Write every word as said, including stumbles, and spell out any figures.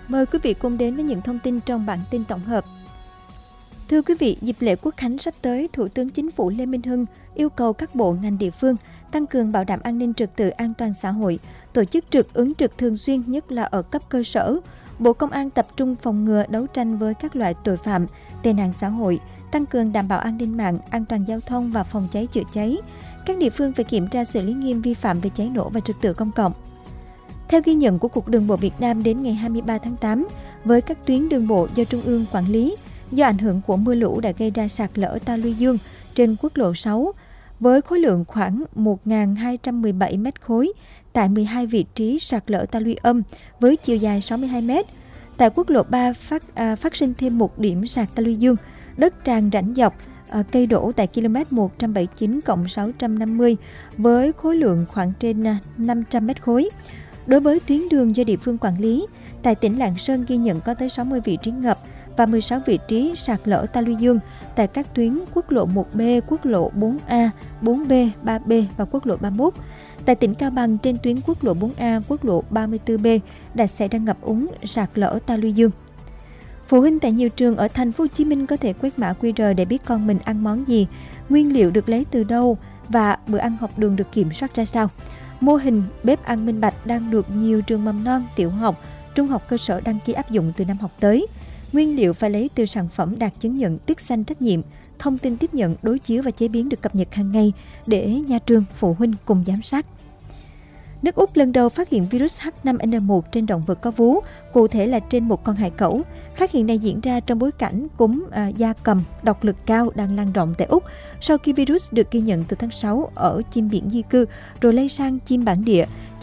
Mời quý vị cùng đến với những thông tin trong bản tin tổng hợp. Thưa quý vị, dịp lễ Quốc khánh sắp tới, Thủ tướng Chính phủ Lê Minh Hưng yêu cầu các bộ ngành địa phương tăng cường bảo đảm an ninh trật tự, an toàn xã hội, tổ chức trực ứng trực thường xuyên, nhất là ở cấp cơ sở. Bộ Công an tập trung phòng ngừa, đấu tranh với các loại tội phạm, tệ nạn xã hội, tăng cường đảm bảo an ninh mạng, an toàn giao thông và phòng cháy chữa cháy. Các địa phương phải kiểm tra xử lý nghiêm vi phạm về cháy nổ và trật tự công cộng. Theo ghi nhận của Cục Đường bộ Việt Nam, đến ngày hai mươi ba tháng tám, với các tuyến đường bộ do Trung ương quản lý, do ảnh hưởng của mưa lũ đã gây ra sạt lở ta luy dương trên quốc lộ sáu, với khối lượng khoảng một nghìn hai trăm mười bảy mét khối tại mười hai vị trí sạt lở ta luy âm với chiều dài sáu mươi hai mét. Tại quốc lộ ba phát, à, phát sinh thêm một điểm sạt ta luy dương, đất tràn rãnh dọc, à, cây đổ tại km một trăm bảy mươi chín cộng sáu trăm năm mươi với khối lượng khoảng trên à, năm trăm mét khối. Đối với tuyến đường do địa phương quản lý, tại tỉnh Lạng Sơn ghi nhận có tới sáu mươi vị trí ngập và mười sáu vị trí sạt lở ta luy dương tại các tuyến quốc lộ một B, quốc lộ bốn A, bốn B, ba B và quốc lộ ba mươi mốt. Tại tỉnh Cao Bằng, trên tuyến quốc lộ bốn A, quốc lộ ba mươi tư B đã xảy ra ngập úng, sạt lở ta luy dương. Phụ huynh tại nhiều trường ở thành phố Hồ Chí Minh có thể quét mã quy rờ để biết con mình ăn món gì, nguyên liệu được lấy từ đâu và bữa ăn học đường được kiểm soát ra sao. Mô hình bếp ăn minh bạch đang được nhiều trường mầm non, tiểu học, trung học cơ sở đăng ký áp dụng từ năm học tới. Nguyên liệu phải lấy từ sản phẩm đạt chứng nhận tích xanh trách nhiệm. Thông tin tiếp nhận, đối chiếu và chế biến được cập nhật hàng ngày để nhà trường, phụ huynh cùng giám sát. Nước Úc lần đầu phát hiện virus H năm N một trên động vật có vú, cụ thể là trên một con hải cẩu. Phát hiện này diễn ra trong bối cảnh cúm à, gia cầm độc lực cao đang lan rộng tại Úc, sau khi virus được ghi nhận từ tháng sáu ở chim biển di cư rồi lây sang chim bản địa.